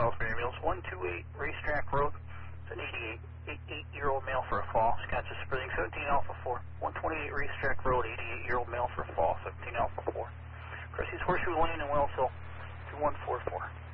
Salisbury Ambulance, 128 Racetrack Road. It's an 88-year-old male for a fall. Wisconsin spreading 17 Alpha 4. 128 Racetrack Road, 88-year-old male for a fall, 17 Alpha 4. Chrissy's Horseshoe Lane in Wellsville, 2144.